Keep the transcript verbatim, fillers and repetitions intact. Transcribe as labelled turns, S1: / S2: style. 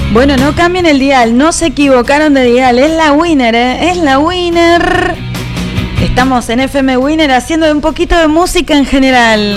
S1: Bueno, no cambien el dial, no se equivocaron de dial, es la Winner, ¿eh? Es la Winner. Estamos en F M Winner haciendo un poquito de música en general.